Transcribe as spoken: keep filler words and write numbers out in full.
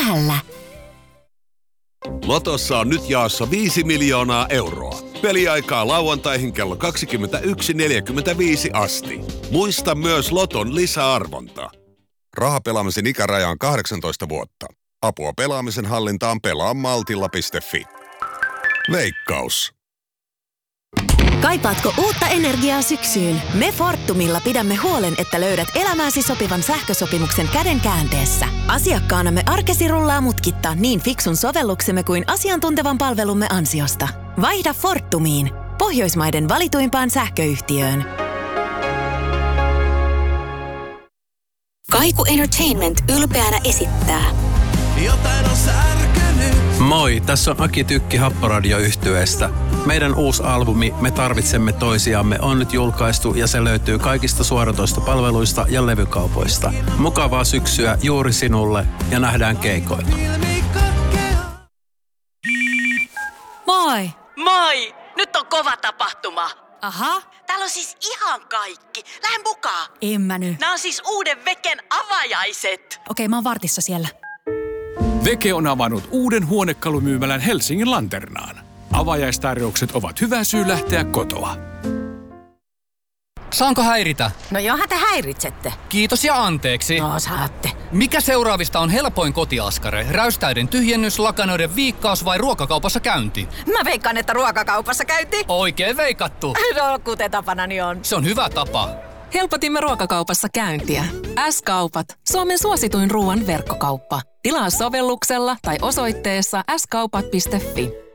vähällä. Lotossa on nyt jaossa viisi miljoonaa euroa. Peliaikaa lauantaihin kello kaksikymmentäyksi neljäkymmentäviisi asti. Muista myös Loton lisäarvonta. Rahapelaamisen ikäraja on kahdeksantoista vuotta. Apua pelaamisen hallintaan pelaa maltilla piste fi. Veikkaus. Kaipaatko uutta energiaa syksyyn? Me Fortumilla pidämme huolen, että löydät elämääsi sopivan sähkösopimuksen käden käänteessä. Asiakkaanamme arkesi rullaa mutkitta niin fiksun sovelluksemme kuin asiantuntevan palvelumme ansiosta. Vaihda Fortumiin, Pohjoismaiden valituimpaan sähköyhtiöön. Kaiku Entertainment ylpeänä esittää. Jotain on särkynyt. Moi, tässä on Aki Tykki Happoradio-yhtyeestä. Meidän uusi albumi Me tarvitsemme toisiamme on nyt julkaistu ja se löytyy kaikista suoratoistopalveluista ja levykaupoista. Mukavaa syksyä juuri sinulle ja nähdään keikoilla. Moi! Moi! Nyt on kova tapahtuma. Aha. Täällä on siis ihan kaikki. Lähden mukaan. En mä nyt. Nämä on siis uuden Veken avajaiset. Okei, mä oon vartissa siellä. Veke on avannut uuden huonekalumyymälän Helsingin Lanternaan. Avajaistarjoukset ovat hyvä syy lähteä kotoa. Saanko häiritä? No johan te häiritsette. Kiitos ja anteeksi. No saatte. Mikä seuraavista on helpoin kotiaskare? Räystäiden tyhjennys, lakanoiden viikkaus vai ruokakaupassa käynti? Mä veikkaan, että ruokakaupassa käynti. Oikein veikattu. No kuten tapanani on. Se on hyvä tapa. Helpotimme ruokakaupassa käyntiä. S-kaupat. Suomen suosituin ruoan verkkokauppa. Tilaa sovelluksella tai osoitteessa s kaupat piste fi.